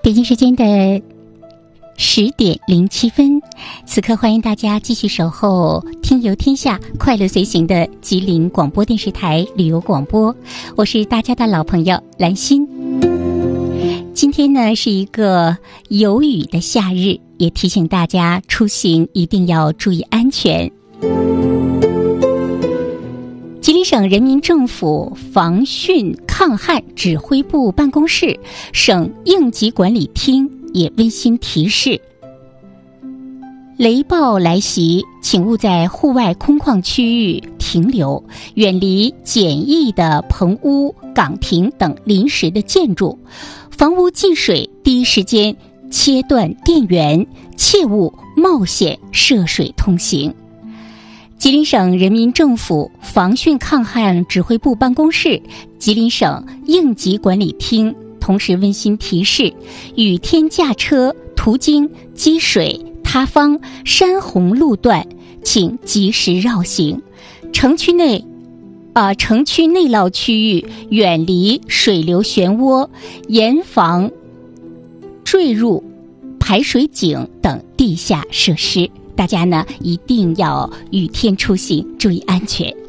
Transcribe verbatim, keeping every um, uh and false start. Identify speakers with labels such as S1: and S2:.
S1: 北京时间的十点零七分，此刻欢迎大家继续守候听游天下快乐随行的吉林广播电视台旅游广播，我是大家的老朋友兰心。今天呢是一个有雨的夏日，也提醒大家出行一定要注意安全。吉林省人民政府防汛抗旱指挥部办公室、省应急管理厅也温馨提示：雷暴来袭，请勿在户外空旷区域停留，远离简易的棚屋、岗亭等临时的建筑，房屋进水，第一时间切断电源，切勿冒险涉水通行。吉林省人民政府防汛抗旱指挥部办公室、吉林省应急管理厅同时温馨提示：雨天驾车途经积水、塌方、山洪路段，请及时绕行。城区内啊，城区内涝区域远离水流漩涡，严防坠入排水井等地下设施。大家呢一定要雨天出行，注意安全。